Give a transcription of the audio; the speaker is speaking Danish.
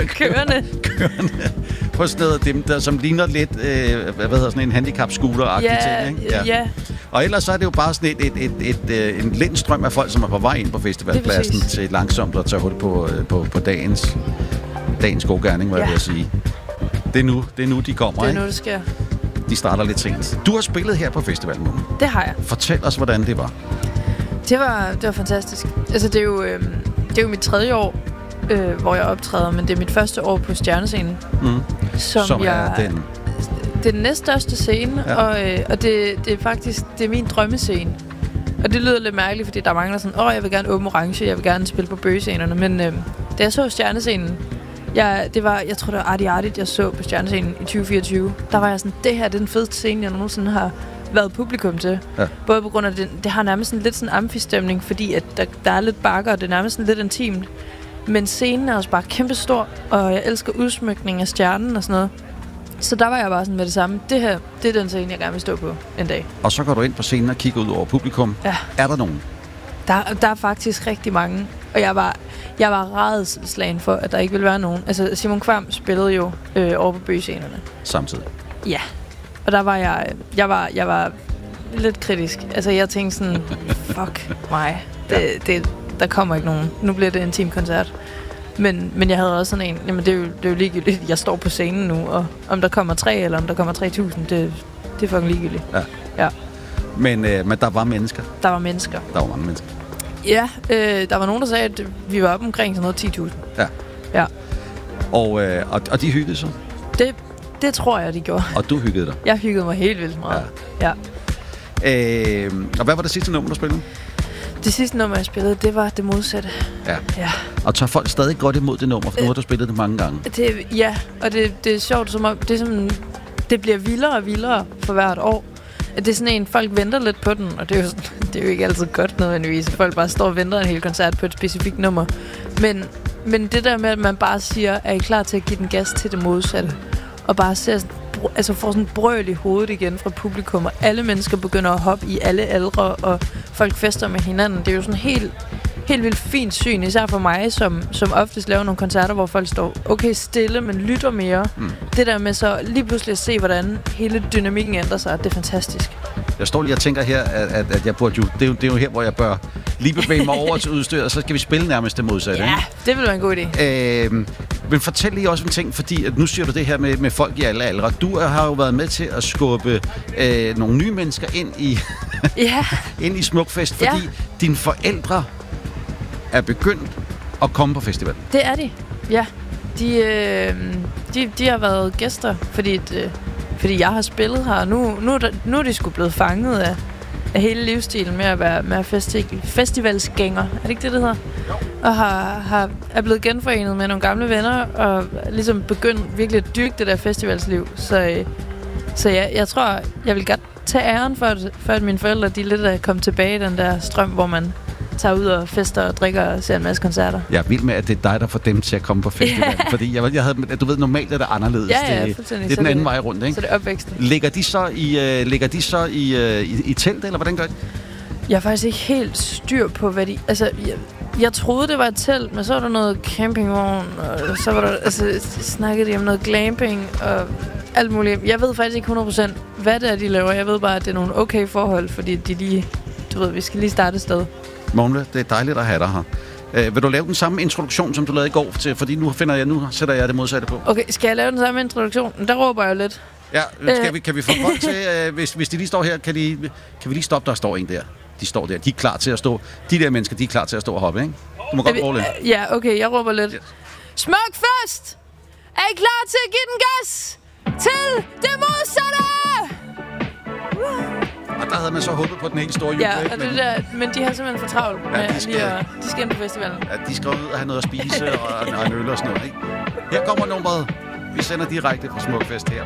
Kørende. På sådan noget, dem, der, som ligner lidt, sådan en handicap-scooter-agtig ting, ikke? Ja. Og ellers så er det jo bare sådan en lindstrøm af folk, som er på vej ind på festivalpladsen til langsomt at tage hul på dagens gode gerning, hvad jeg vil sige. Det er nu, de kommer, ikke? Det er nu, det sker. De starter lidt sent. Du har spillet her på festivalen, Mona. Det har jeg. Fortæl os, hvordan det var. Det var fantastisk. Altså, det er jo mit 3. år, hvor jeg optræder, men det er mit første år på Stjernescenen. Som er den... Det er den næststørste scene, og det er faktisk min drømmescene. Og det lyder lidt mærkeligt, fordi der er mange, der sådan, jeg vil gerne åbne orange, jeg vil gerne spille på bøgescenerne. Men da jeg så Stjernescenen, jeg tror, det var Artigt, jeg så på Stjernescenen i 2024. Der var jeg sådan, det her det er den fedeste scene, jeg nogensinde har været publikum til. Ja. Både på grund af, det har nærmest sådan lidt sådan amfistemning, fordi at der er lidt bakker, og det er nærmest sådan lidt intimt. Men scenen er også bare kæmpestor, og jeg elsker udsmykning af stjernen og sådan noget. Så der var jeg bare sådan med det samme. Det her, det er den scene, jeg gerne vil stå på en dag. Og så går du ind på scenen og kigger ud over publikum. Ja. Er der nogen? Der er faktisk rigtig mange. Og jeg var rædselsslagen for, at der ikke ville være nogen. Altså, Simon Kvam spillede jo over på bøgescenerne. Samtidig? Ja. Og der var jeg var lidt kritisk. Altså, jeg tænkte sådan, fuck mig. Der kommer ikke nogen. Nu bliver det en teamkoncert. Men jeg havde også sådan en, jamen det er jo ligegyldigt. Jeg står på scenen nu, og om der kommer 3 eller om der kommer 3.000, det er fucking ligegyldigt. Ja. Men der var mennesker? Der var mennesker. Der var mange mennesker? Ja, der var nogen, der sagde, at vi var oppe omkring sådan noget 10.000. Ja. Og de hyggede sig? Det tror jeg, de gjorde. Og du hyggede dig? Jeg hyggede mig helt vildt meget. Ja. Og hvad var det sidste nummer, du spillede? Det sidste nummer, jeg spillede, det var det modsatte. Ja. Og tager folk stadig godt imod det nummer, for nu har du spillet det mange gange? Og det er sjovt, som om det bliver vildere og vildere for hvert år. Det er sådan en, folk venter lidt på den, og det er jo ikke altid godt nødvendigvis. Folk bare står og venter en hel koncert på et specifikt nummer. Men det der med, at man bare siger, er I klar til at give den gas til det modsatte? Og bare ser får sådan brøl i hovedet igen fra publikum, og alle mennesker begynder at hoppe i alle aldre, og folk fester med hinanden. Det er jo sådan helt vildt fint syn, især for mig, som oftest laver nogle koncerter, hvor folk står okay stille, men lytter mere. Det der med så lige pludselig at se, hvordan hele dynamikken ændrer sig, det er fantastisk. Jeg står lige og tænker her, at jeg burde jo, det er jo her, hvor jeg bør lige bevæge mig over til udstyret, og så skal vi spille nærmest det modsatte. Ja, det vil være en god idé. Men fortæl lige også en ting, fordi at nu siger du det her med folk i alle aldre. Du har jo været med til at skubbe nogle nye mennesker ind i Smukfest, fordi dine forældre er begyndt at komme på festivalen. Det er de, ja. De har været gæster, fordi jeg har spillet her. Nu er de sgu blevet fanget af hele livsstilen med at være festivalsgænger. Er det ikke det hedder? Og er blevet genforenet med nogle gamle venner, og ligesom begyndt virkelig at dyrke det der festivalsliv. Så jeg tror, jeg vil godt tage æren for at mine forældre, de lidt er kommet tilbage i den der strøm, hvor man tager ud og fester og drikker og ser en masse koncerter. Jeg er vild med, at det er dig, der får dem til at komme på festivalen. Fordi jeg havde, du ved, normalt er det anderledes. Ja, det er den anden vej rundt, ikke? Så det er opvæksten. Ligger de så i telt, eller hvordan gør de? Jeg har faktisk ikke helt styr på, hvad de... Altså, jeg troede, det var et telt, men så var der noget campingvogn, og så var der... snakkede de om noget glamping, og alt muligt. Jeg ved faktisk ikke 100%, hvad det er, de laver. Jeg ved bare, at det er nogle okay forhold, fordi de lige... Du ved, vi skal lige starte et sted. Mona, det er dejligt at have dig her. Vil du lave den samme introduktion, som du lavede i går? Fordi nu sætter jeg det modsatte på. Okay, skal jeg lave den samme introduktion? Der råber jeg lidt. Ja, kan vi få folk til, hvis de lige står her, kan vi lige stoppe, der står en der. De står der, de er klar til at stå. De der mennesker, de er klar til at stå og hoppe, ikke? Du må godt råbe lidt. Ja, okay, jeg råber lidt. Yes. Smukfest! Er I klar til at give den gas til det modsatte? Og der havde man så håbet på den helt store jule. Ja, og det der, men de har simpelthen for travlt med de skal ind på festivalen. Ja, de skal ud og have noget at spise og en øl og sådan noget, ikke? Her kommer nummeret. Vi sender direkte fra Smukfest her.